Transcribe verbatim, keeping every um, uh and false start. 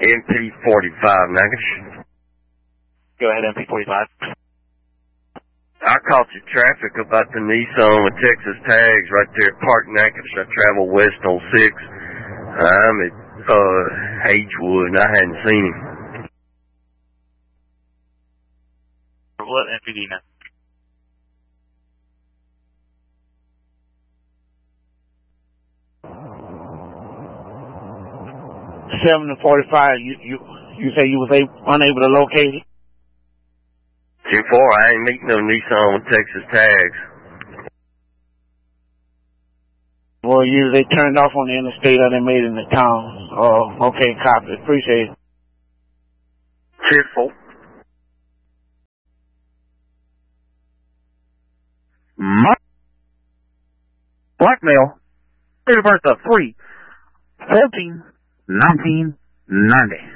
M P forty-five, Natchitoches. Go ahead, M P forty-five. I caught your traffic about the Nissan with Texas tags right there at Park Natchitoches. I travel west on six. I'm at uh, Hagewood, and I hadn't seen him. What M P D now? seven to forty-five, you, you, you say you was able, unable to locate it? two four, I ain't meeting no Nissan with Texas tags. Well, you, they turned off on the interstate or they made it in the town. Oh, okay, copy. Appreciate it. Cheerful. Blackmail. Date of birth of three fourteen nineteen ninety.